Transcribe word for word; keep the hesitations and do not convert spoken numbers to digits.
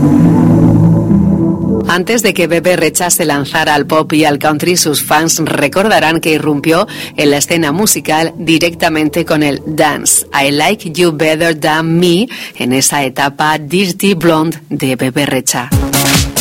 Antes de que Pepe Recha se lanzara al pop y al country, sus fans recordarán que irrumpió en la escena musical directamente con el Dance, I Like You Better Than Me, en esa etapa Dirty Blonde de Pepe Recha.